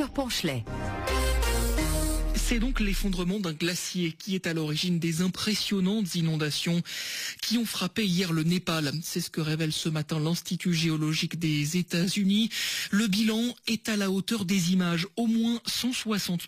Ponchelet. C'est donc l'effondrement d'un glacier qui est à l'origine des impressionnantes inondations qui ont frappé hier le Népal. C'est ce que révèle ce matin l'Institut géologique des États-Unis. Le bilan est à la hauteur des images. Au moins 160